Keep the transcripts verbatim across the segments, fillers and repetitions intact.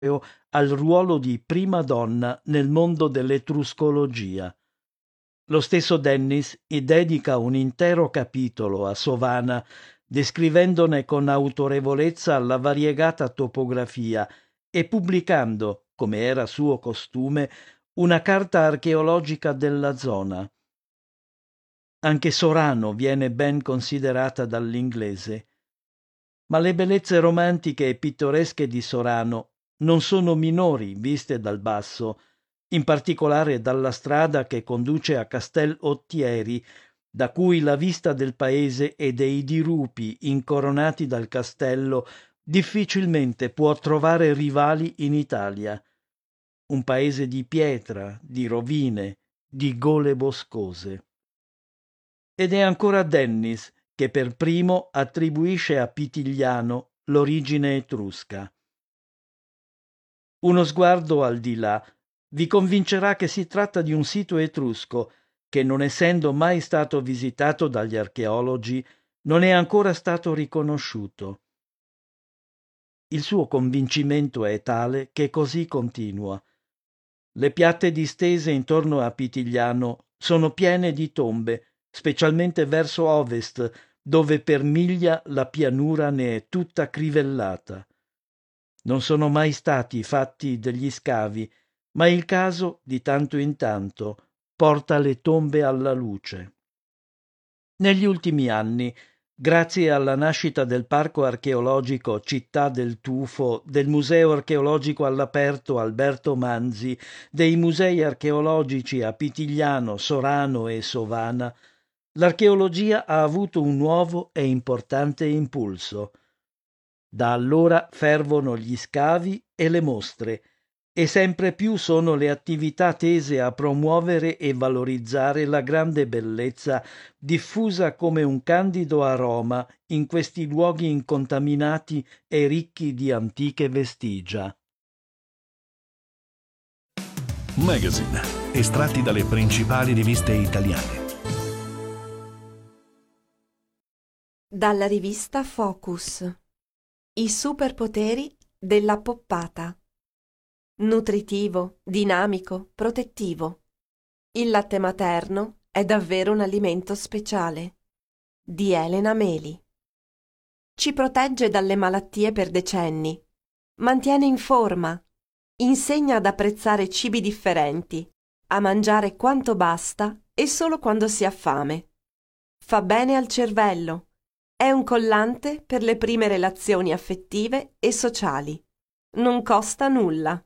al ruolo di prima donna nel mondo dell'etruscologia. Lo stesso Dennis dedica un intero capitolo a Sovana, descrivendone con autorevolezza la variegata topografia e pubblicando, come era suo costume, una carta archeologica della zona. Anche Sorano viene ben considerata dall'inglese, ma le bellezze romantiche e pittoresche di Sorano non sono minori viste dal basso, in particolare dalla strada che conduce a Castel Ottieri, da cui la vista del paese e dei dirupi incoronati dal castello difficilmente può trovare rivali in Italia. Un paese di pietra, di rovine, di gole boscose. Ed è ancora Dennis che per primo attribuisce a Pitigliano l'origine etrusca. Uno sguardo al di là vi convincerà che si tratta di un sito etrusco che, non essendo mai stato visitato dagli archeologi, non è ancora stato riconosciuto. Il suo convincimento è tale che così continua. Le piatte distese intorno a Pitigliano sono piene di tombe, specialmente verso ovest, dove per miglia la pianura ne è tutta crivellata. Non sono mai stati fatti degli scavi, ma il caso, di tanto in tanto, porta le tombe alla luce. Negli ultimi anni, grazie alla nascita del Parco archeologico Città del Tufo, del Museo archeologico all'aperto Alberto Manzi, dei musei archeologici a Pitigliano, Sorano e Sovana, l'archeologia ha avuto un nuovo e importante impulso. Da allora fervono gli scavi e le mostre, e sempre più sono le attività tese a promuovere e valorizzare la grande bellezza diffusa come un candido aroma in questi luoghi incontaminati e ricchi di antiche vestigia. Magazine, estratti dalle principali riviste italiane. Dalla rivista Focus. I superpoteri della poppata. Nutritivo, dinamico, protettivo. Il latte materno è davvero un alimento speciale. Di Elena Meli. Ci protegge dalle malattie per decenni. Mantiene in forma. Insegna ad apprezzare cibi differenti, a mangiare quanto basta e solo quando si ha fame. Fa bene al cervello. È un collante per le prime relazioni affettive e sociali. Non costa nulla.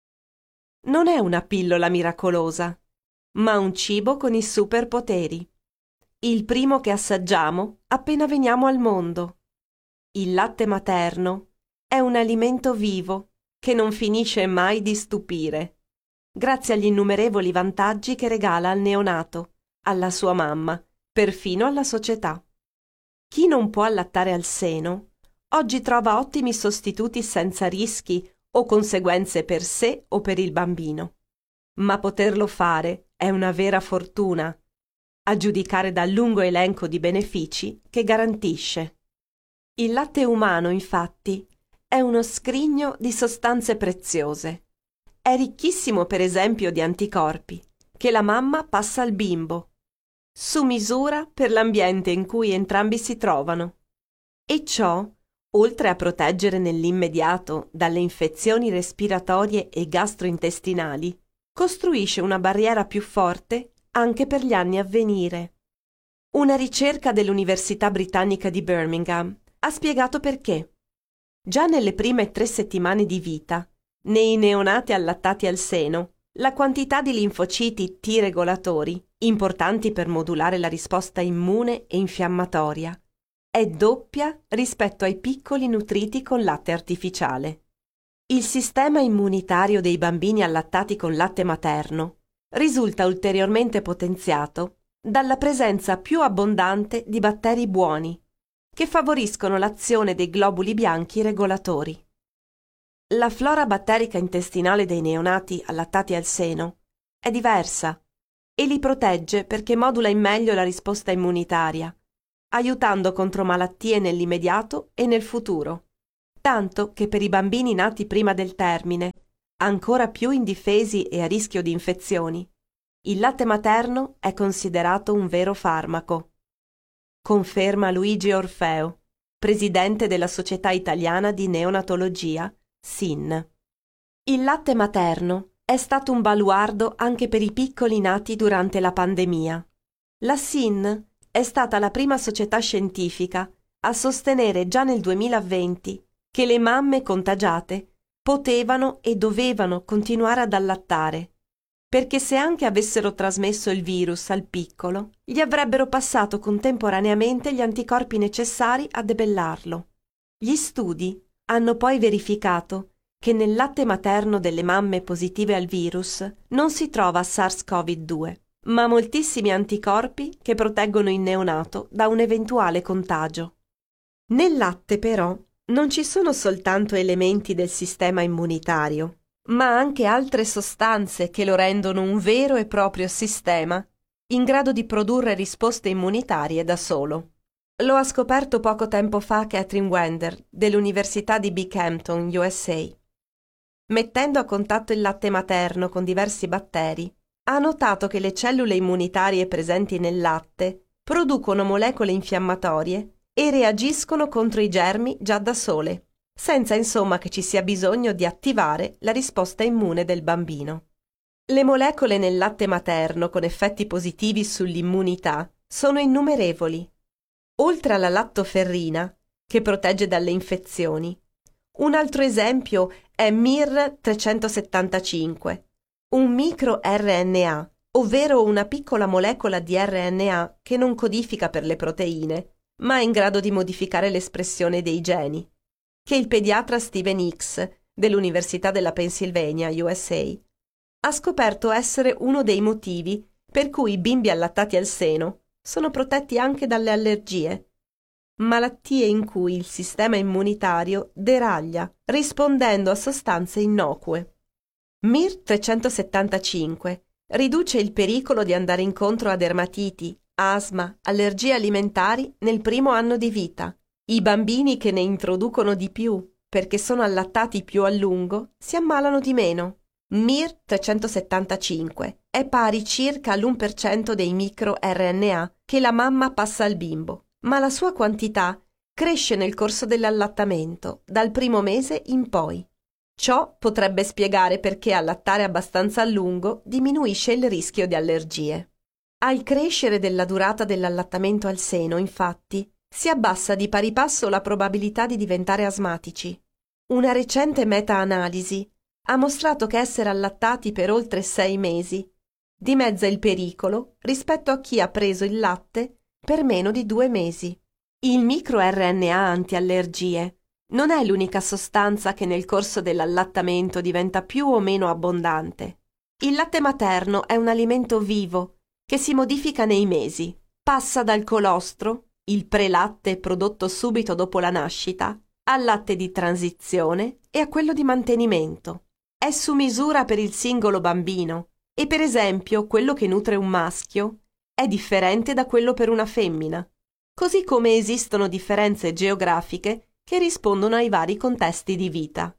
Non è una pillola miracolosa, ma un cibo con i superpoteri. Il primo che assaggiamo appena veniamo al mondo. Il latte materno è un alimento vivo che non finisce mai di stupire, grazie agli innumerevoli vantaggi che regala al neonato, alla sua mamma, perfino alla società. Chi non può allattare al seno, oggi trova ottimi sostituti senza rischi o conseguenze per sé o per il bambino. Ma poterlo fare è una vera fortuna, a giudicare dal lungo elenco di benefici che garantisce. Il latte umano, infatti, è uno scrigno di sostanze preziose. È ricchissimo, per esempio, di anticorpi, che la mamma passa al bimbo, su misura per l'ambiente in cui entrambi si trovano. E ciò, oltre a proteggere nell'immediato dalle infezioni respiratorie e gastrointestinali, costruisce una barriera più forte anche per gli anni a venire. Una ricerca dell'Università Britannica di Birmingham ha spiegato perché. Già nelle prime tre settimane di vita, nei neonati allattati al seno, la quantità di linfociti T regolatori, importanti per modulare la risposta immune e infiammatoria, è doppia rispetto ai piccoli nutriti con latte artificiale. Il sistema immunitario dei bambini allattati con latte materno risulta ulteriormente potenziato dalla presenza più abbondante di batteri buoni, che favoriscono l'azione dei globuli bianchi regolatori. La flora batterica intestinale dei neonati allattati al seno è diversa e li protegge perché modula in meglio la risposta immunitaria, aiutando contro malattie nell'immediato e nel futuro. tanto che per i bambini nati prima del termine, ancora più indifesi e a rischio di infezioni, il latte materno è considerato un vero farmaco. Conferma Luigi Orfeo, presidente della Società Italiana di Neonatologia, S I N. Il latte materno è stato un baluardo anche per i piccoli nati durante la pandemia. La S I N è stata la prima società scientifica a sostenere già nel duemilaventi che le mamme contagiate potevano e dovevano continuare ad allattare, perché se anche avessero trasmesso il virus al piccolo, gli avrebbero passato contemporaneamente gli anticorpi necessari a debellarlo. Gli studi hanno poi verificato che nel latte materno delle mamme positive al virus non si trova SARS-CoV due, ma moltissimi anticorpi che proteggono il neonato da un eventuale contagio. Nel latte, però, non ci sono soltanto elementi del sistema immunitario, ma anche altre sostanze che lo rendono un vero e proprio sistema in grado di produrre risposte immunitarie da solo. Lo ha scoperto poco tempo fa Catherine Wender dell'Università di Binghamton, U S A. Mettendo a contatto il latte materno con diversi batteri, ha notato che le cellule immunitarie presenti nel latte producono molecole infiammatorie e reagiscono contro i germi già da sole, senza insomma che ci sia bisogno di attivare la risposta immune del bambino. Le molecole nel latte materno con effetti positivi sull'immunità sono innumerevoli. Oltre alla lattoferrina, che protegge dalle infezioni, un altro esempio è M I R trecentosettantacinque, un microR N A, ovvero una piccola molecola di R N A che non codifica per le proteine, ma è in grado di modificare l'espressione dei geni, che il pediatra Steven Hicks, dell'Università della Pennsylvania, U S A, ha scoperto essere uno dei motivi per cui i bimbi allattati al seno sono protetti anche dalle allergie, malattie in cui il sistema immunitario deraglia rispondendo a sostanze innocue. M I R trecentosettantacinque riduce il pericolo di andare incontro a dermatiti, asma, allergie alimentari nel primo anno di vita. I bambini che ne introducono di più perché sono allattati più a lungo si ammalano di meno. M I R trecentosettantacinque è pari circa all'uno per cento dei microR N A che la mamma passa al bimbo, ma la sua quantità cresce nel corso dell'allattamento, dal primo mese in poi. Ciò potrebbe spiegare perché allattare abbastanza a lungo diminuisce il rischio di allergie. Al crescere della durata dell'allattamento al seno, infatti, si abbassa di pari passo la probabilità di diventare asmatici. Una recente meta-analisi ha mostrato che essere allattati per oltre sei mesi dimezza il pericolo rispetto a chi ha preso il latte per meno di due mesi. Il microR N A antiallergie non è l'unica sostanza che nel corso dell'allattamento diventa più o meno abbondante. Il latte materno è un alimento vivo che si modifica nei mesi, passa dal colostro, il prelatte prodotto subito dopo la nascita, al latte di transizione e a quello di mantenimento. È su misura per il singolo bambino e per esempio quello che nutre un maschio è differente da quello per una femmina, così come esistono differenze geografiche che rispondono ai vari contesti di vita.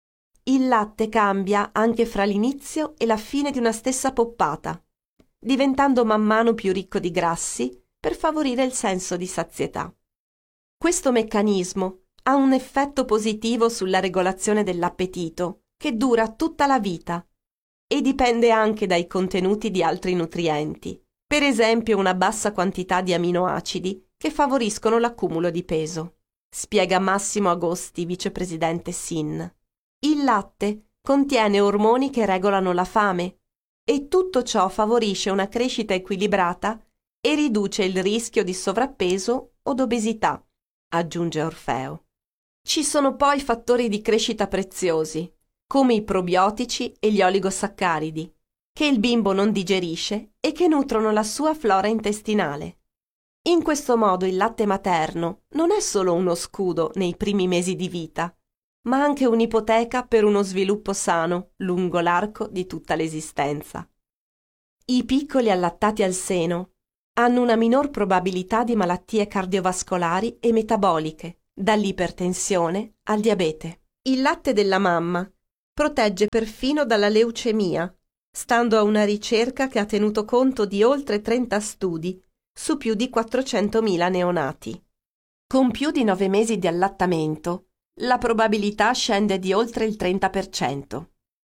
Il latte cambia anche fra l'inizio e la fine di una stessa poppata, diventando man mano più ricco di grassi per favorire il senso di sazietà. Questo meccanismo ha un effetto positivo sulla regolazione dell'appetito, che dura tutta la vita, e dipende anche dai contenuti di altri nutrienti, per esempio una bassa quantità di aminoacidi che favoriscono l'accumulo di peso. Spiega Massimo Agosti, vicepresidente S I N. Il latte contiene ormoni che regolano la fame e tutto ciò favorisce una crescita equilibrata e riduce il rischio di sovrappeso o d'obesità, aggiunge Orfeo. Ci sono poi fattori di crescita preziosi, come i probiotici e gli oligosaccaridi, che il bimbo non digerisce e che nutrono la sua flora intestinale. In questo modo il latte materno non è solo uno scudo nei primi mesi di vita, ma anche un'ipoteca per uno sviluppo sano lungo l'arco di tutta l'esistenza. I piccoli allattati al seno hanno una minor probabilità di malattie cardiovascolari e metaboliche dall'ipertensione al diabete. Il latte della mamma protegge perfino dalla leucemia, stando a una ricerca che ha tenuto conto di oltre trenta studi su più di quattrocentomila neonati. Con più di nove mesi di allattamento, la probabilità scende di oltre il trenta per cento.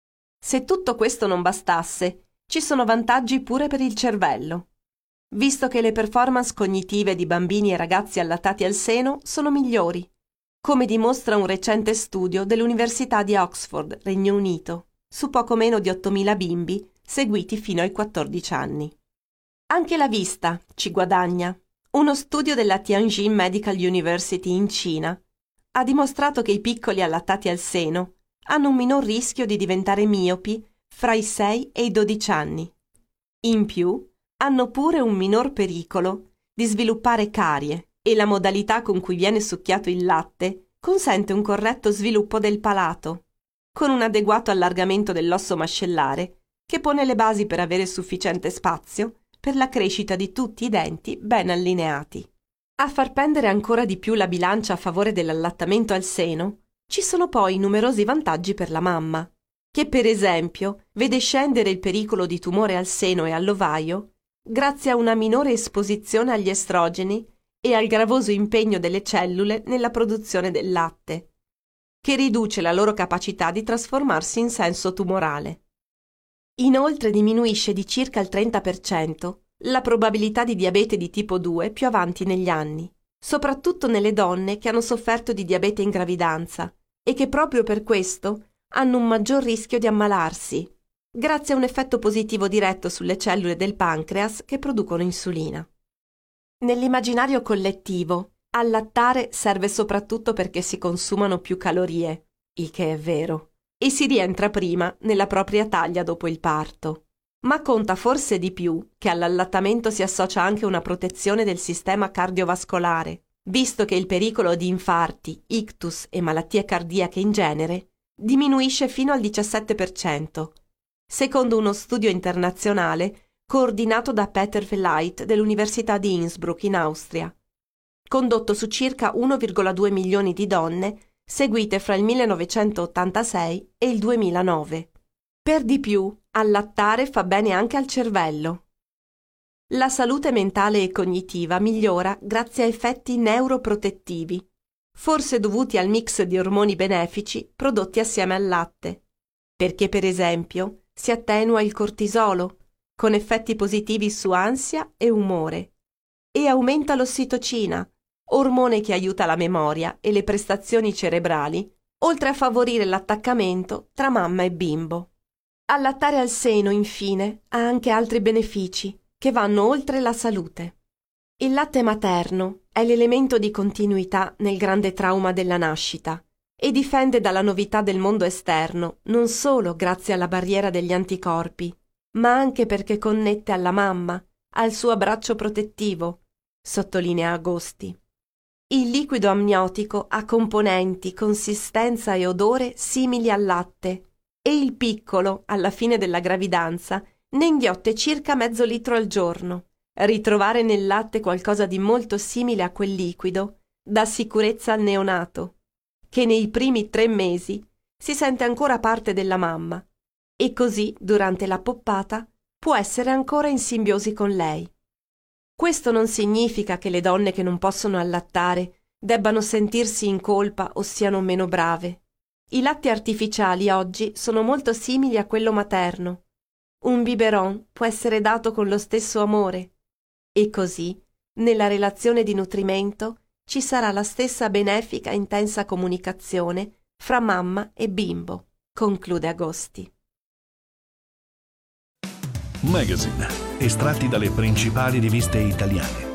Se tutto questo non bastasse, ci sono vantaggi pure per il cervello, visto che le performance cognitive di bambini e ragazzi allattati al seno sono migliori, come dimostra un recente studio dell'Università di Oxford, Regno Unito, su poco meno di ottomila bimbi seguiti fino ai quattordici anni. Anche la vista ci guadagna. Uno studio della Tianjin Medical University in Cina ha dimostrato che i piccoli allattati al seno hanno un minor rischio di diventare miopi fra i sei e i dodici anni. In più, hanno pure un minor pericolo di sviluppare carie e la modalità con cui viene succhiato il latte consente un corretto sviluppo del palato, con un adeguato allargamento dell'osso mascellare che pone le basi per avere sufficiente spazio per la crescita di tutti i denti ben allineati. A far pendere ancora di più la bilancia a favore dell'allattamento al seno, ci sono poi numerosi vantaggi per la mamma, che per esempio vede scendere il pericolo di tumore al seno e all'ovaio grazie a una minore esposizione agli estrogeni e al gravoso impegno delle cellule nella produzione del latte, che riduce la loro capacità di trasformarsi in senso tumorale. Inoltre diminuisce di circa il trenta per cento la probabilità di diabete di tipo due più avanti negli anni, soprattutto nelle donne che hanno sofferto di diabete in gravidanza e che proprio per questo hanno un maggior rischio di ammalarsi, grazie a un effetto positivo diretto sulle cellule del pancreas che producono insulina. Nell'immaginario collettivo, allattare serve soprattutto perché si consumano più calorie, il che è vero, e si rientra prima nella propria taglia dopo il parto. Ma conta forse di più che all'allattamento si associa anche una protezione del sistema cardiovascolare, visto che il pericolo di infarti, ictus e malattie cardiache in genere diminuisce fino al diciassette per cento, secondo uno studio internazionale coordinato da Peter Verleit dell'Università di Innsbruck in Austria, condotto su circa uno virgola due milioni di donne seguite fra il millenovecentottantasei e il duemilanove. Per di più, allattare fa bene anche al cervello. La salute mentale e cognitiva migliora grazie a effetti neuroprotettivi, forse dovuti al mix di ormoni benefici prodotti assieme al latte, perché per esempio si attenua il cortisolo, con effetti positivi su ansia e umore, e aumenta l'ossitocina, ormone che aiuta la memoria e le prestazioni cerebrali, oltre a favorire l'attaccamento tra mamma e bimbo. Allattare al seno, infine, ha anche altri benefici che vanno oltre la salute. Il latte materno è l'elemento di continuità nel grande trauma della nascita e difende dalla novità del mondo esterno non solo grazie alla barriera degli anticorpi, ma anche perché connette alla mamma, al suo abbraccio protettivo, sottolinea Agosti. Il liquido amniotico ha componenti, consistenza e odore simili al latte e il piccolo, alla fine della gravidanza, ne inghiotte circa mezzo litro al giorno. Ritrovare nel latte qualcosa di molto simile a quel liquido dà sicurezza al neonato, che nei primi tre mesi si sente ancora parte della mamma e così, durante la poppata, può essere ancora in simbiosi con lei. Questo non significa che le donne che non possono allattare debbano sentirsi in colpa o siano meno brave. I latti artificiali oggi sono molto simili a quello materno. Un biberon può essere dato con lo stesso amore e così, nella relazione di nutrimento, ci sarà la stessa benefica e intensa comunicazione fra mamma e bimbo, conclude Agosti. Magazine, estratti dalle principali riviste italiane.